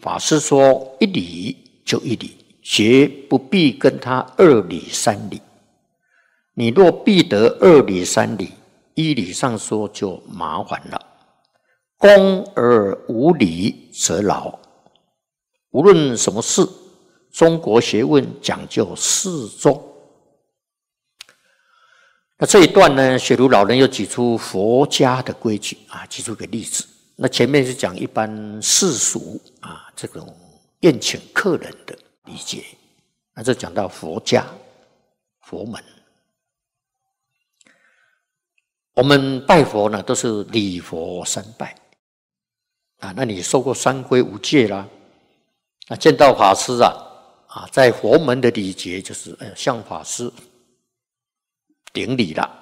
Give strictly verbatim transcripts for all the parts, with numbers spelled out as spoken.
法师说一理就一理，绝不必跟他二理三理。你若必得二理三理，一理上说就麻烦了。公而无理则劳。无论什么事，中国学问讲究适中。那这一段呢，雪茹老人又举出佛家的规矩啊，举出个例子。那前面是讲一般世俗啊，这种宴请客人的礼节，那这讲到佛家佛门。我们拜佛呢，都是礼佛三拜啊。那你受过三皈五戒啦，那见到法师啊，啊，在佛门的礼节就是呃向法师顶礼了。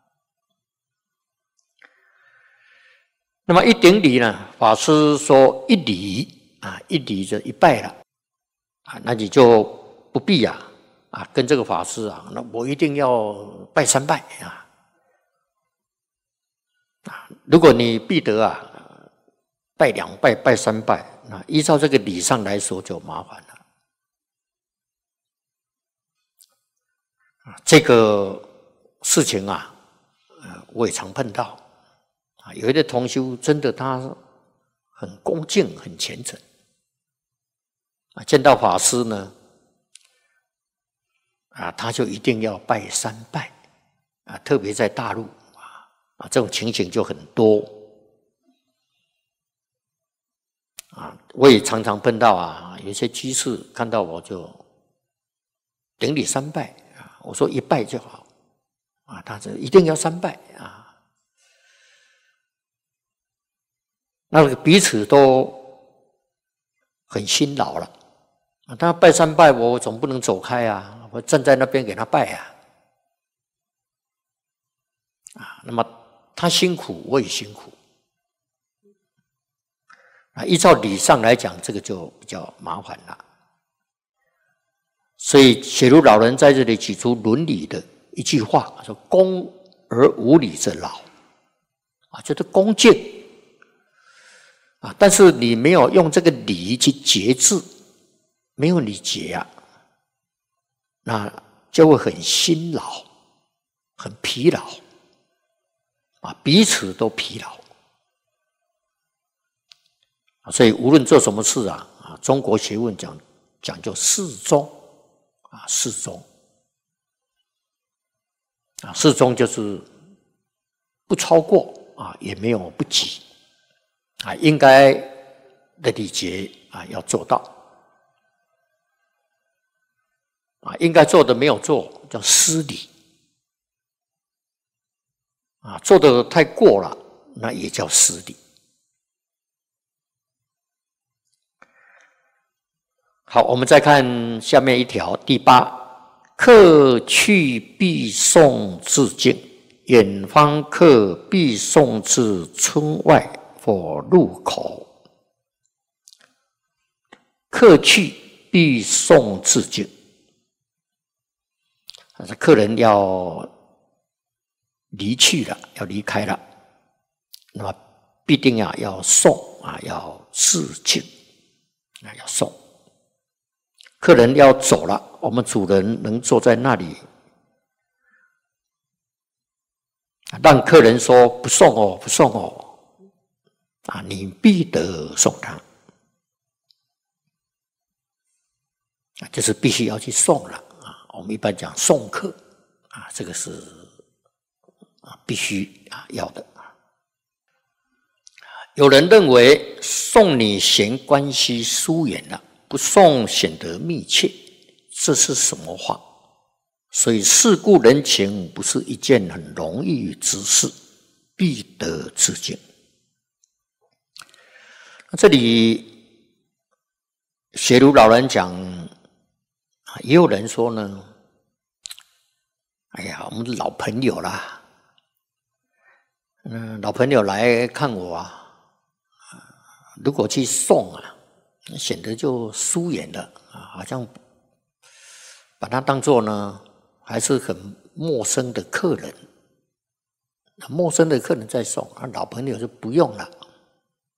那么一顶礼呢，法师说一礼啊，一礼就一拜了啊，那你就不必啊啊跟这个法师啊，那我一定要拜三拜啊。如果你必得啊，拜两拜、拜三拜，那依照这个礼上来说就麻烦了。这个事情啊，呃，我也常碰到啊。有一个同修真的他很恭敬、很虔诚啊，见到法师呢，啊，他就一定要拜三拜啊，特别在大陆。啊，这种情形就很多啊！我也常常碰到啊，有些居士看到我就顶礼三拜啊，我说一拜就好啊，他说一定要三拜啊。那个彼此都很辛劳了啊，他拜三拜，我总不能走开啊，我站在那边给他拜啊啊，那么。他辛苦，我也辛苦啊。依照礼上来讲，这个就比较麻烦了。所以雪茹老人在这里举出伦理的一句话，说“恭而无礼则劳”，啊，就是恭敬啊，但是你没有用这个礼去节制，没有礼节啊，那就会很辛劳，很疲劳。啊，彼此都疲劳，所以无论做什么事啊，啊，中国学问讲讲究适中，啊，适中，啊，适中就是不超过啊，也没有不及，啊，应该的礼节啊要做到，啊，应该做的没有做叫失礼。啊，做得太过了，那也叫失礼。好，我们再看下面一条，第八，客去必送致敬，远方客必送至村外或入口。客去必送致敬，客人要离去了，要离开了，那么必定啊要送啊，要致敬啊，要送。客人要走了，我们主人能坐在那里，让客人说不送哦，不送哦，啊，你必得送他，啊，就是必须要去送了啊。我们一般讲送客啊，这个是。啊，必须啊要的。有人认为送礼嫌关系疏远了，不送显得密切，这是什么话？所以世故人情不是一件很容易之事，必得致敬。这里雪茹老人讲，也有人说呢，哎呀，我们的老朋友啦。嗯，老朋友来看我啊，如果去送啊，显得就疏远了啊，好像把他当作呢还是很陌生的客人，陌生的客人在送啊，老朋友就不用了